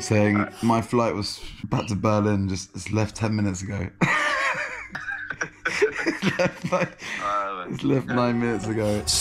saying my flight was back to Berlin, just left 10 minutes ago. It's left 9 minutes ago.